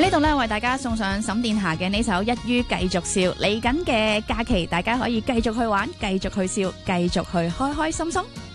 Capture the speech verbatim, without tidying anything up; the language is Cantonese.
呢度咧，為大家送上沈殿霞嘅呢首《一於繼續笑》。嚟緊嘅假期，大家可以繼續去玩，繼續去笑，繼續去開開心心。